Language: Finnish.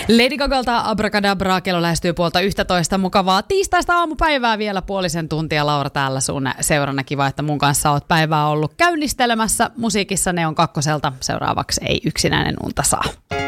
Lady Gagalta Abracadabra, kello lähestyy 10:30. Mukavaa tiistaista aamupäivää vielä puolisen tuntia. Laura täällä sun seurana. Kiva, että mun kanssa oot päivää ollut käynnistelemässä. Musiikissa Neon Kakkoselta. Seuraavaksi Ei yksinäinen unta saa.